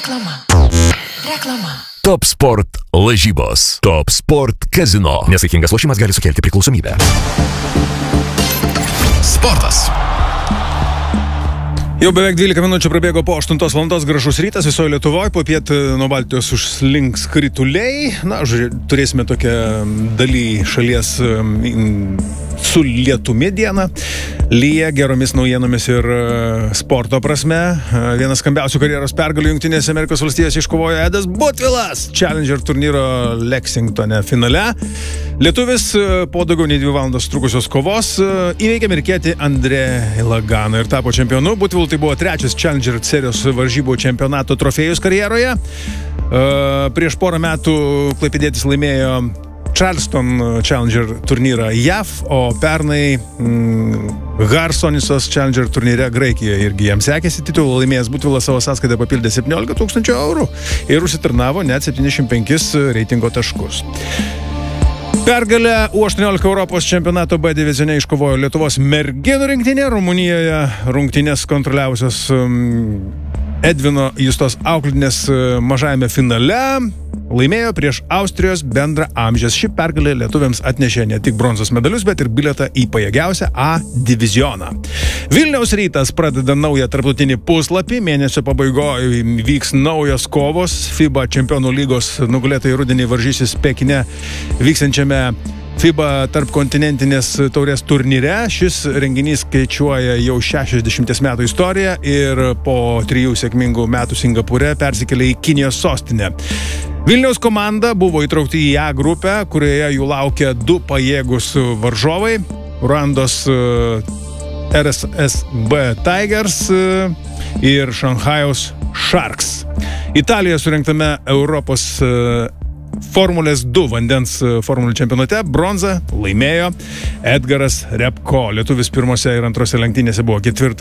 Reklama. Top Sport lažybos. Top Sport kazino. Nesaikingas lošimas gali sukelti priklausomybę. Sportas. Jau beveik 12 minučių prabėgo po 8 valandos, gražus rytas visoje Lietuvoje, po pietų nuo Baltijos užslinks krituliai. Na, turėsime tokią dalį šalies su lietumi dieną. Lyja geromis naujienomis ir sporto prasme. Vienas skambiausių karjeros pergalių Jungtinėse Amerikos valstijose iškovojo Edas Butvilas Challenger turnyro Lexingtone finale. Lietuvis po daugiau nei 2 valandos trukusios kovos įveikė amerikietį Andrė Laganą ir tapo čempionu. Butvilui tai buvo 3. Challenger serijos varžybų čempionato trofėjus karjeroje. Prieš porą metų klaipėdietis laimėjo Charleston Challenger turnyrą JAV, o pernai Harsonisas Challenger turnyre Graikijoje irgi jam sekėsi. Titulą laimėjęs Butvilas savo sąskaitą papildė 17 000 eurų ir užsitarnavo net 75 reitingo taškus. Pergalę U18 Europos čempionato B divizione iškovojo Lietuvos merginų rinktinė. Rumunijoje rungtynės kontroliavusios Edvino Justos auklėtinės mažajame finale laimėjo prieš Austrijos bendrą amžiaus. Ši pergalė lietuviams atnešė ne tik bronzos medalius, bet ir bilietą į pajėgiausią A divizioną. Vilniaus Rytas pradeda naują tarptautinį puslapį. Mėnesio pabaigoje vyks naujos kovos. FIBA čempionų lygos nugalėtojai rudenį varžysis Pekine vyksiančiame FIBA tarpkontinentinės taurės turnyre. Šis renginys skaičiuoja jau 60 metų istoriją ir po 3 sėkmingų metų Singapūre persikėlė į Kinijos sostinę. Vilniaus komanda buvo įtraukti į A grupę, kurioje jų laukia 2 pajėgus varžovai. Ruandos RSSB Tigers ir Šanchajaus Sharks. Italijoje surengtame Europos Formulės 2 vandens formulių čempionate bronzą laimėjo Edgaras Repko. Lietuvis pirmose ir antrose lenktynėse buvo 4